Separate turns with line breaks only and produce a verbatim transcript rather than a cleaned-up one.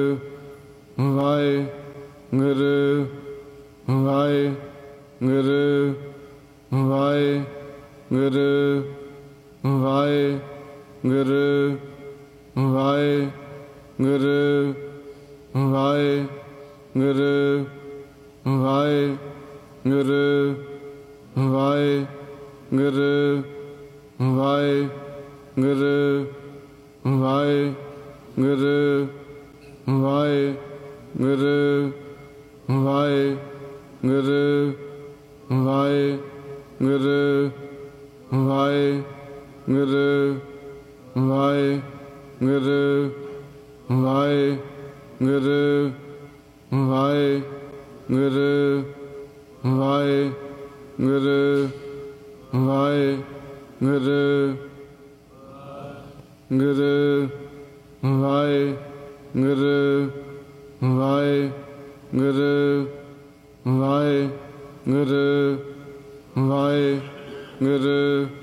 Waheguru Waheguru Waheguru Waheguru Waheguru Waheguru Waheguru Waheguru Waheguru Waheguru Waheguru Waheguru Waheguru Waheguru Waheguru Waheguru Waheguru Waheguru Waheguru Guru Waheguru Waheguru Waheguru Waheguru